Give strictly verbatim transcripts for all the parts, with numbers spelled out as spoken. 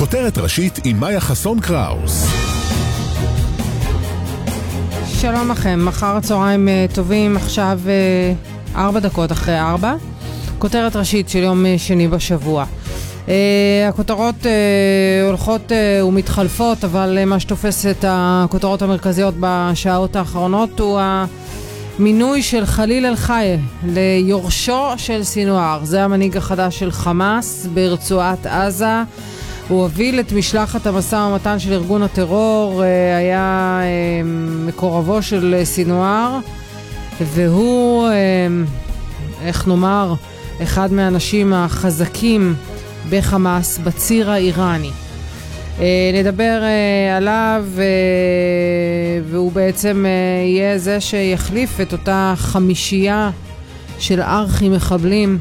כותרת ראשית עם מאיה חסון קראוס. שלום לכם, מחר הצהריים טובים, עכשיו ארבע דקות אחרי ארבע. כותרת ראשית של יום שני בשבוע. Uh, הכותרות uh, הולכות uh, ומתחלפות, אבל uh, מה שתופס את הכותרות המרכזיות בשעות האחרונות הוא המינוי של חליל אל-חאיה ליורשו של סינואר. זה המנהיג החדש של חמאס ברצועת עזה. הוא הוביל את משלחת המשא ומתן של ארגון הטרור, uh, היה uh, מקורבו של סינואר, והוא, uh, איך נאמר, אחד מהאנשים החזקים בחמאס בציר האיראני. נדבר עליו, והוא בעצם יהיה זה שיחליף את אותה חמישייה של ארכי מחבלים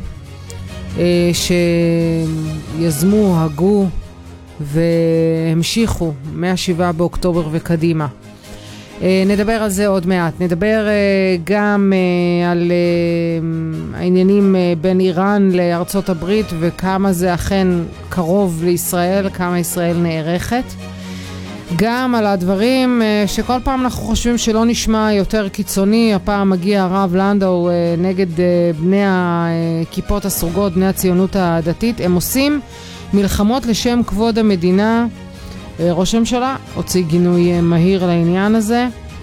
שיזמו, הגו והמשיכו מהשבעה באוקטובר וקדימה. נדבר על זה עוד מעט. נדבר גם על העניינים בין איראן לארצות הברית וכמה זה אכן קרוב לישראל, כמה ישראל נערכת. גם על הדברים שכל פעם אנחנו חושבים שלא נשמע יותר קיצוני. הפעם מגיע הרב לנדאו נגד בני הכיפות הסרוגות, בני הציונות הדתית. הם עושים מלחמות לשם כבוד המדינה. ראש הממשלה הוציא גינוי מהיר לעניין הזה.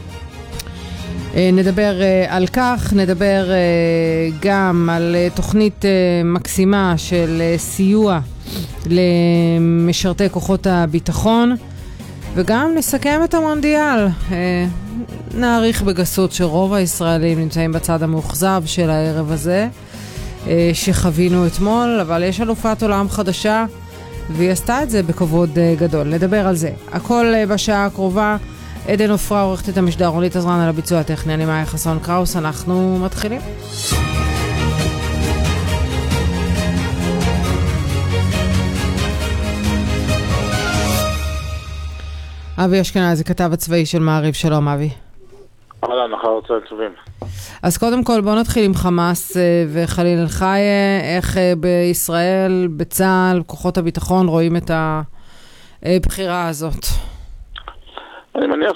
נדבר על כך, נדבר גם על תוכנית מקסימה של סיוע למשרתי כוחות הביטחון, וגם נסכם את המונדיאל. נעריך בגסות שרוב הישראלים נמצאים בצד המאוכזב של הערב הזה שחווינו אתמול, אבל יש אלופת עולם חדשה והיא עשתה את זה בכבוד גדול. נדבר על זה. הכל בשעה הקרובה. עדן עופרה עורכת את המשדר, רונית עזרן על הביצוע הטכני, אני מאיה חסון קראוס. אנחנו מתחילים. אבי אשכנזי, כתב הצבאי של מעריב. שלום אבי. אהלן, אחר צהריים טובים. אז קודם כל בוא נתחיל עם חמאס וחליל אל-חאיה. איך בישראל, בצה"ל, כוחות הביטחון רואים את הבחירה הזאת? אני מניח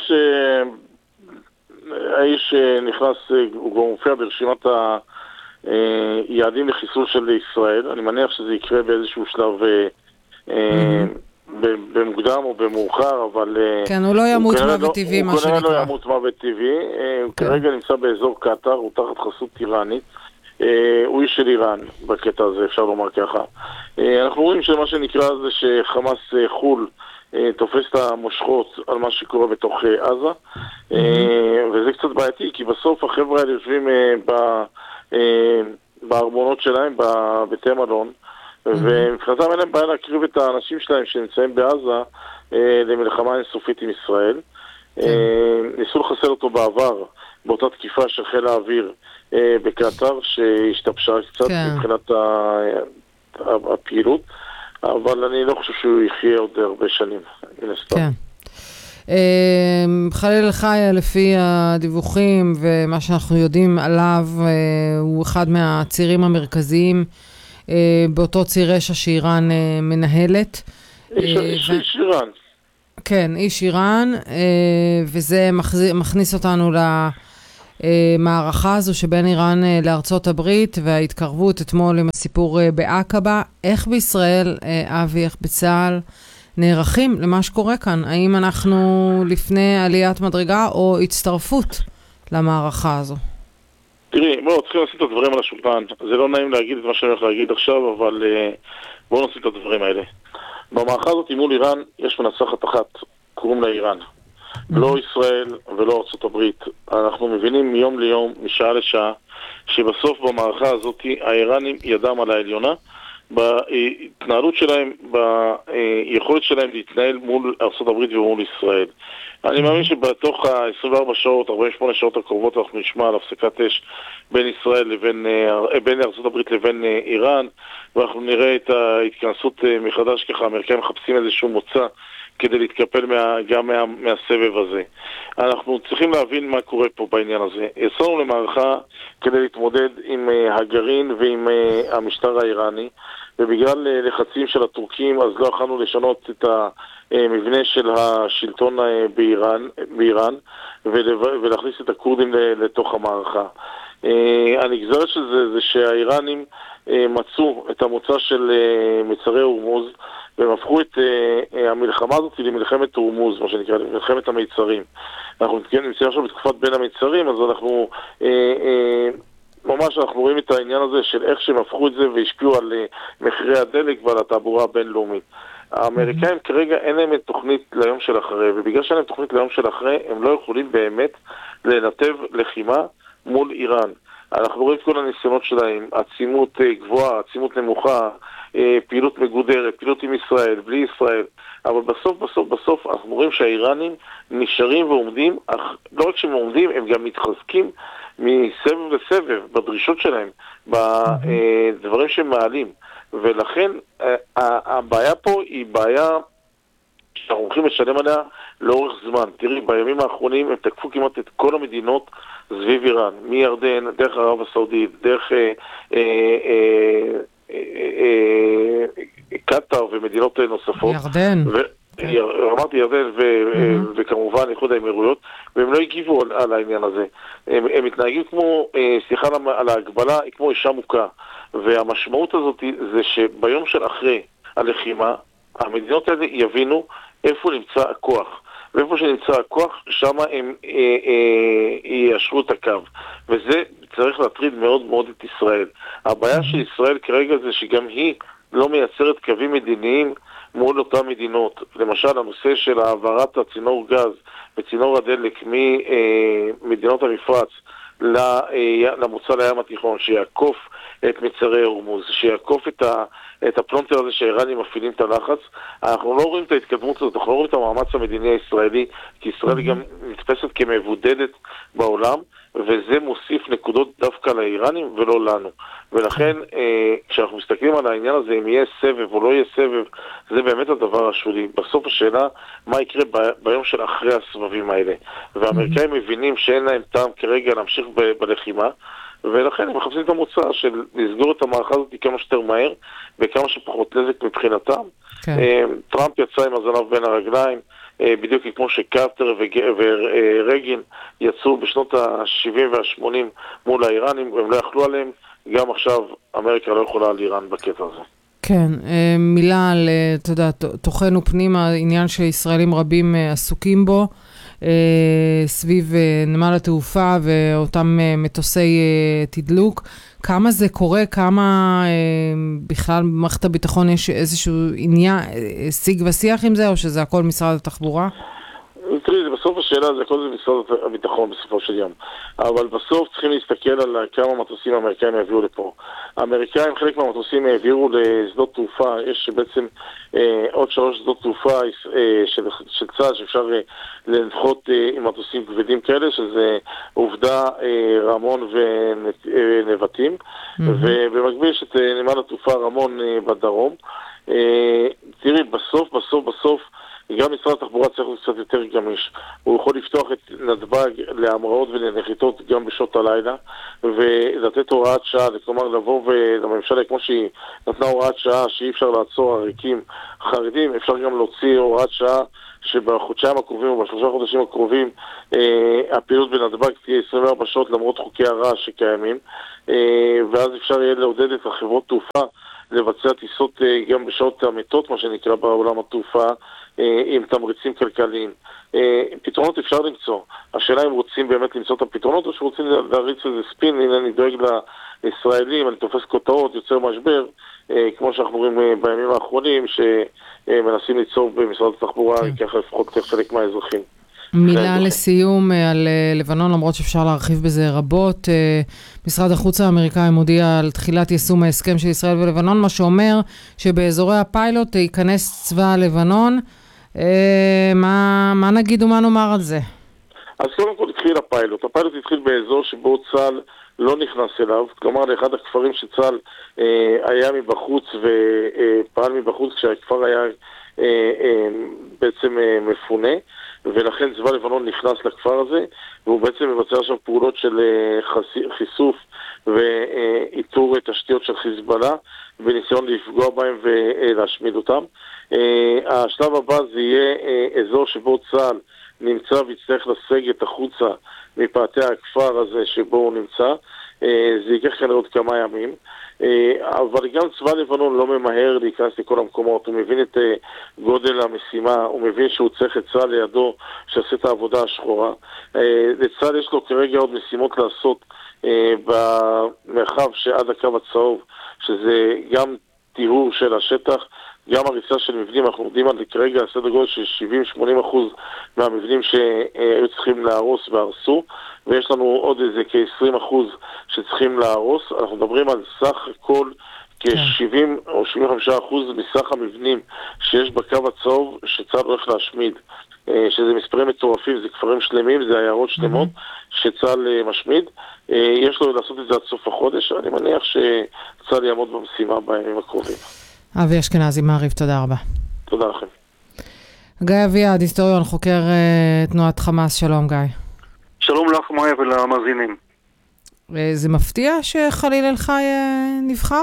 שהאיש נכנס, הוא כבר מופיע ברשימת היעדים לחיסול של ישראל. אני מניח שזה יקרה באיזשהו שלב במוקדם או במאוחר, אבל כן, הוא לא ימות מוות טבעי, מה שנקרא. הוא כנראה לא ימות מוות טבעי. הוא כרגע נמצא באזור קטר, הוא תחת חסות איראנית. הוא איש של איראן בקטע הזה, אפשר לומר ככה. אנחנו רואים שמה שנקרא זה שחמאס חול תופס את המושכות על מה שקורה בתוך עזה, וזה קצת בעייתי, כי בסוף החבר'ה האלה יושבים בארמונות שלהם, בבתי מלון, ומבחינתם אין להם בעיה להקריב את האנשים שלהם שנמצאים בעזה למלחמה אינסופית עם ישראל. ניסו לחסל אותו בעבר באותה תקיפה של חיל האוויר בקטר, שהשתבשה קצת מבחינת הפעילות, אבל אני לא חושב שהוא יחיה עוד הרבה שנים, מן הסתם. כן. חליל אל-חאיה, לפי הדיווחים ומה שאנחנו יודעים עליו, הוא אחד מהצירים המרכזיים באותו ציר רשע שאיראן מנהלת. איש איראן. כן, איש איראן, וזה מכניס אותנו למערכה הזו שבין איראן לארצות הברית, וההתקרבות אתמול עם הסיפור בעקבה. איך בישראל, אבי, איך בצה"ל נערכים למה שקורה כאן? האם אנחנו לפני עליית מדרגה או הצטרפות למערכה הזו? תראי, בואו, צריכים לשים את הדברים על השולחן. זה לא נעים להגיד את מה שאני הולך להגיד עכשיו, אבל בואו נשים את הדברים האלה. במערכה הזאת מול איראן יש מנצחת אחת, קוראים לה איראן. לא ישראל ולא ארצות הברית. אנחנו מבינים מיום ליום, משעה לשעה, שבסוף במערכה הזאת האיראנים ידם על העליונה, בהתנהלות שלהם, ביכולת שלהם להתנהל מול ארצות הברית ומול ישראל. אני מאמין שבתוך ה-עשרים וארבע שעות, ארבעים ושמונה שעות הקרובות, אנחנו נשמע על הפסקת אש בין ישראל לבין, בין ארצות הברית לבין איראן, ואנחנו נראה את ההתכנסות מחדש, ככה האמריקאים מחפשים איזשהו מוצא כדי להתקפל מה, גם מה, מהסבב הזה. אנחנו צריכים להבין מה קורה פה בעניין הזה. יצאנו למערכה כדי להתמודד עם הגרעין ועם המשטר האיראני, ובגלל לחצים של הטורקים אז לא יכולנו לשנות את המבנה של השלטון באיראן, באיראן ולהכניס את הכורדים לתוך המערכה. הנגזרת של זה זה שהאיראנים מצאו את המוצא של מצרי הורמוז, והם הפכו את המלחמה הזאת למלחמת הורמוז, מה שנקרא, למלחמת המיצרים. אנחנו נמצאים עכשיו בתקופת בין המיצרים, אז אנחנו ממש אנחנו רואים את העניין הזה של איך שהם הפכו את זה והשפיעו על מחירי הדלק ועל התעבורה הבינלאומית. האמריקאים כרגע אין להם את תוכנית ליום של אחרי, ובגלל שאין להם תוכנית ליום של אחרי, הם לא יכולים באמת לנתב לחימה מול איראן. אנחנו רואים את כל הניסיונות שלהם, עצימות גבוהה, עצימות נמוכה, פעילות מגודרת, פעילות עם ישראל, בלי ישראל, אבל בסוף, בסוף, בסוף אנחנו רואים שהאיראנים נשארים ועומדים, אך לא רק שהם עומדים, הם גם מתחזקים מסבב לסבב בדרישות שלהם, בדברים שהם מעלים, ולכן הבעיה פה היא בעיה שאנחנו הולכים לשלם עליה לאורך זמן. תראי, בימים האחרונים הם תקפו כמעט את כל המדינות סביב איראן, מירדן, דרך ערב הסעודית, דרך אה, אה, אה, אה, קטר ומדינות נוספות. ירדן. ו... אמרתי ירדן ו... mm-hmm. וכמובן איחוד האמירויות, והם לא הגיבו על, על העניין הזה. הם, הם מתנהגים כמו, סליחה על ההגבלה, כמו אישה מוכה. והמשמעות הזאת זה שביום של אחרי הלחימה, המדינות האלה יבינו איפה נמצא הכוח. ואיפה שנמצא הכוח, שם הם אה, אה, יישרו את הקו. וזה צריך להטריד מאוד מאוד את ישראל. הבעיה של ישראל כרגע זה שגם היא לא מייצרת קווים מדיניים מול אותן מדינות. למשל, הנושא של העברת הצינור גז וצינור הדלק ממדינות המפרץ למוצא לים התיכון, שיעקוף את מצרי הורמוז, שיעקוף את, ה, את הפלונטר הזה שהאיראנים מפעילים את הלחץ. אנחנו לא רואים את ההתקדמות הזאת, אנחנו לא רואים את המאמץ המדיני הישראלי, כי ישראל גם נתפסת כמבודדת בעולם, וזה מוסיף נקודות דווקא לאיראנים ולא לנו. ולכן, אה, כשאנחנו מסתכלים על העניין הזה, אם יהיה סבב או לא יהיה סבב, זה באמת הדבר השולי. בסוף השאלה, מה יקרה ב- ביום של אחרי הסבבים האלה. והאמריקאים מבינים שאין להם טעם כרגע להמשיך ב- בלחימה, ולכן הם מחפשים את המוצא של לסגור את המערכה הזאת כמה שיותר מהר, וכמה שפחות נזק מבחינתם. כן. אה, טראמפ יצא עם הזנב בין הרגליים, בדיוק כמו שקרטר ורגין יצאו בשנות ה-שבעים וה-שמונים מול האיראנים, הם לא יכלו עליהם, גם עכשיו אמריקה לא יכולה על איראן בקטע הזה. כן, מילה על, אתה יודע, תוכנו פנימה, עניין שישראלים רבים עסוקים בו, סביב נמל התעופה ואותם מטוסי תדלוק. כמה זה קורה, כמה בכלל במערכת הביטחון יש איזשהו עניין, שיג ושיח עם זה, או שזה הכל משרד התחבורה? תראי, בסוף השאלה זה הכל זה משרד הביטחון בסופו של יום. אבל בסוף צריכים להסתכל על כמה מטוסים האמריקאים יביאו לפה. האמריקאים, חלק מהמטוסים העבירו לשדות תעופה, יש בעצם אה, עוד שלוש שדות תעופה אה, של, של צה"ל שאפשר אה, לנחות אה, עם מטוסים כבדים כאלה, שזה עובדה אה, רמון ונבטים, mm-hmm. ובמקביל יש את אה, נמל התעופה רמון אה, בדרום. אה, תראי, בסוף, בסוף, בסוף, גם משרד התחבורה צריך להיות קצת יותר גמיש. הוא יכול לפתוח את נתב"ג להמראות ולנחיתות גם בשעות הלילה, ולתת הוראת שעה, כלומר לבוא ולממשלה, כמו שהיא נתנה הוראת שעה שאי אפשר לעצור עריקים חרדים, אפשר גם להוציא הוראת שעה שבחודשיים הקרובים או בשלושה חודשים הקרובים אה, הפעילות בנתב"ג תהיה עשרים וארבע שעות למרות חוקי הרעש שקיימים, אה, ואז אפשר יהיה לעודד את החברות תעופה לבצע טיסות אה, גם בשעות המתות, מה שנקרא בעולם התעופה, עם תמריצים כלכליים. פתרונות אפשר למצוא. השאלה אם רוצים באמת למצוא את הפתרונות, או שרוצים להריץ איזה ספין, הנה אני דואג לישראלים, אני תופס כותרות, יוצר משבר, כמו שאנחנו רואים בימים האחרונים, שמנסים ליצור במשרד התחבורה, ככה לפחות חלק מהאזרחים. מילה לסיום על לבנון, למרות שאפשר להרחיב בזה רבות. משרד החוץ האמריקאי מודיע על תחילת יישום ההסכם של ישראל ולבנון, מה שאומר שבאזורי הפיילוט ייכנס צבא לבנון. מה, מה נגיד ומה נאמר על זה? אז קודם כל התחיל הפיילוט. הפיילוט התחיל באזור שבו צה"ל לא נכנס אליו, כלומר לאחד הכפרים שצה"ל אה, היה מבחוץ ופעל מבחוץ כשהכפר היה אה, אה, בעצם אה, מפונה, ולכן צבא לבנון נכנס לכפר הזה, והוא בעצם מבצע שם פעולות של חיסוף ואיתור תשתיות של חיזבאללה, בניסיון לפגוע בהם ולהשמיד אותם. השלב הבא זה יהיה אזור שבו צה"ל נמצא ויצטרך לסגת החוצה מפאתי הכפר הזה שבו הוא נמצא. זה ייקח כנראה עוד כמה ימים. אבל גם צבא לבנון לא ממהר להיכנס לכל המקומות. הוא מבין את גודל המשימה, הוא מבין שהוא צריך את צה"ל לידו שעושה את העבודה השחורה. לצה"ל יש לו כרגע עוד משימות לעשות במרחב שעד הקו הצהוב, שזה גם טיהור של השטח, גם הריסה של מבנים. אנחנו עומדים על כרגע סדר גודל של שבעים שמונים אחוז מהמבנים שהיו צריכים להרוס והרסו, ויש לנו עוד איזה כ-עשרים אחוז שצריכים להרוס. אנחנו מדברים על סך הכל כ-שבעים או שבעים וחמישה אחוז מסך המבנים שיש בקו הצהוב שצה"ל הולך להשמיד, שזה מספרים מטורפים, זה כפרים שלמים, זה עיירות שלמות שצה"ל משמיד. יש לו לעשות את זה עד סוף החודש, אני מניח שצה"ל יעמוד במשימה בימים הקרובים. אבי אשכנזי, מעריב, תודה רבה. תודה לכם. גיא אביעד, היסטוריון, חוקר uh, תנועת חמאס, שלום גיא. שלום לך מאיה ולמאזינים. Uh, זה מפתיע שחליל אל-חי uh, נבחר?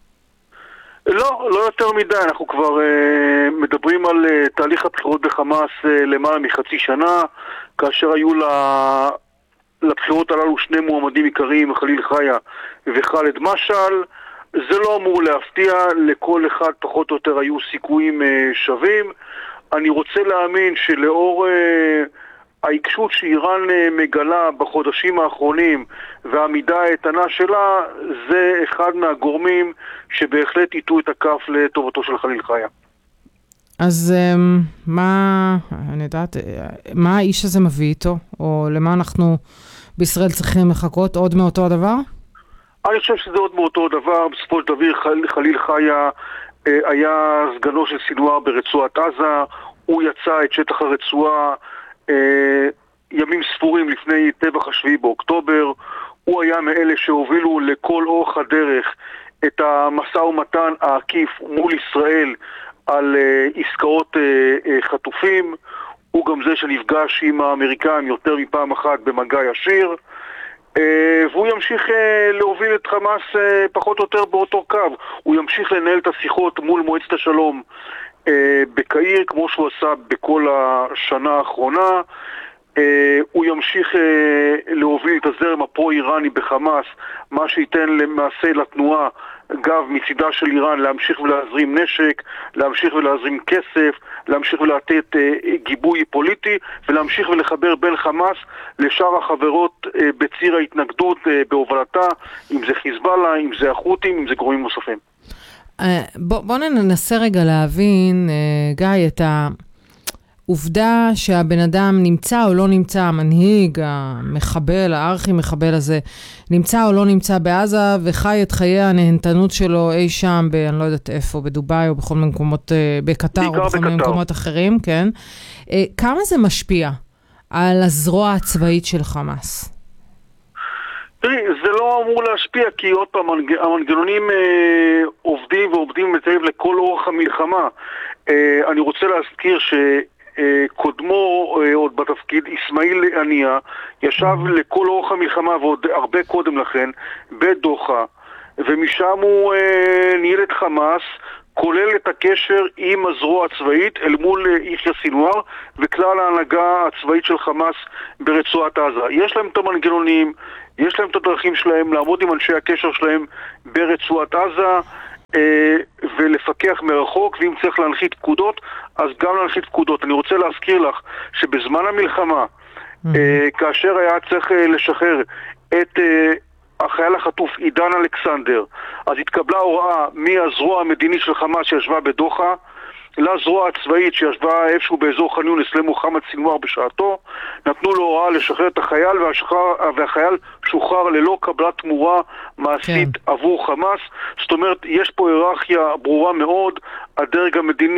לא, לא יותר מדי. אנחנו כבר uh, מדברים על uh, תהליך הבחירות בחמאס uh, למעלה מחצי שנה, כאשר היו לה... לבחירות הללו שני מועמדים עיקריים, חליל חיה וח'אלד משעל. זה לא אמור להפתיע, לכל אחד פחות או יותר היו סיכויים uh, שווים. אני רוצה להאמין שלאור uh, העיקשות שאיראן uh, מגלה בחודשים האחרונים והעמידה האיתנה שלה, זה אחד מהגורמים שבהחלט ייתו את הכף לטובתו של חליל חיה. אז um, מה, אני יודעת, מה האיש הזה מביא איתו? או למה אנחנו בישראל צריכים לחכות? עוד מאותו הדבר? אני חושב שזה עוד מאותו דבר. בסופו של דבר חליל, חליל חיה אה, היה סגנו של סינואר ברצועת עזה. הוא יצא את שטח הרצועה אה, ימים ספורים לפני טבח השביעי באוקטובר. הוא היה מאלה שהובילו לכל אורך הדרך את המשא ומתן העקיף מול ישראל על uh, עסקאות uh, uh, חטופים. הוא גם זה שנפגש עם האמריקאים יותר מפעם אחת במגע ישיר, uh, והוא ימשיך uh, להוביל את חמאס uh, פחות או יותר באותו קו. הוא ימשיך לנהל את השיחות מול מועצת השלום uh, בקהיר, כמו שהוא עשה בכל השנה האחרונה. Uh, הוא ימשיך uh, להוביל את הזרם הפרו-איראני בחמאס, מה שייתן למעשה לתנועה גב מצידה של איראן להמשיך ולהזרים נשק, להמשיך ולהזרים כסף, להמשיך ולתת אה, גיבוי פוליטי, ולהמשיך ולחבר בין חמאס לשאר החברות אה, בציר ההתנגדות אה, בהובלתה, אם זה חיזבאללה, אם זה החות'ים, אם זה גורמים נוספים. אה, בוא, בוא ננסה רגע להבין, אה, גיא, את ה... עובדה שהבן אדם נמצא או לא נמצא, המנהיג, המחבל, הארכי-מחבל הזה, נמצא או לא נמצא בעזה, וחי את חיי הנהנתנות שלו אי שם, ב, אני לא יודעת איפה, בדוביי או בכל מיני מקומות, בקטר או בכל מיני מקומות אחרים, כן? כמה זה משפיע על הזרוע הצבאית של חמאס? תראי, זה לא אמור להשפיע, כי עוד פעם, המנגנונים אה, עובדים ועובדים מטייב לכל אורך המלחמה. אה, אני רוצה להזכיר ש... קודמו עוד בתפקיד, אסמאעיל הנייה, ישב לכל אורך המלחמה ועוד הרבה קודם לכן בדוחה, ומשם הוא ניהל את חמאס, כולל את הקשר עם הזרוע הצבאית אל מול יחיא סינואר וכלל ההנהגה הצבאית של חמאס ברצועת עזה. יש להם את המנגנונים, יש להם את הדרכים שלהם לעמוד עם אנשי הקשר שלהם ברצועת עזה ולפקח מרחוק, ואם צריך להנחית פקודות, אז גם להנחית פקודות. אני רוצה להזכיר לך שבזמן המלחמה, mm-hmm. כאשר היה צריך לשחרר את החייל החטוף עידן אלכסנדר, אז התקבלה הוראה מהזרוע המדינית של חמאס שישבה בדוחה, לזרוע הצבאית שישבה איפשהו באזור ח'אן יונס למוחמד סינואר בשעתו, נתנו לו הוראה לשחרר את החייל, והחייל שוחרר ללא קבלת תמורה מעשית כן. עבור חמאס. זאת אומרת, יש פה היררכיה ברורה מאוד, הדרג המדיני